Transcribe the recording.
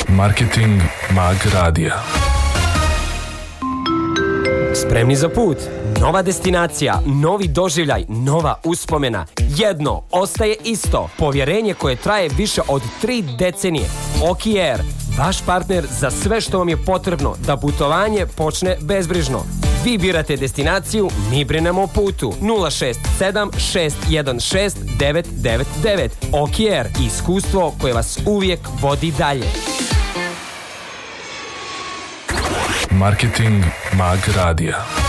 Marketing Mag Radija. Spremni za put? Nova destinacija, novi doživljaj, nova uspomena. Jedno ostaje isto. Povjerenje koje traje više od 3 decenije. Oki Air, vaš partner za sve što vam je potrebno da putovanje počne bezbrižno. Vi birate destinaciju, mi brinemo o putu. 067 616 999. Oki Air, iskustvo koje vas uvijek vodi dalje. Marketing Mag Radija.